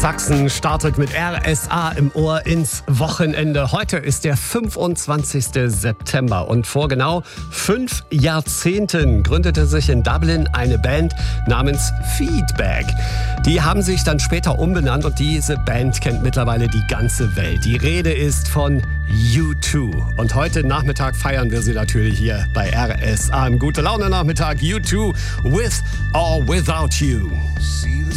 Sachsen startet mit RSA im Ohr ins Wochenende. Heute ist der 25. September und vor genau 5 Jahrzehnten gründete sich in Dublin eine Band namens Feedback. Die haben sich dann später umbenannt und diese Band kennt mittlerweile die ganze Welt. Die Rede ist von U2. Und heute Nachmittag feiern wir sie natürlich hier bei RSA im Gute-Laune-Nachmittag. U2 with or without you.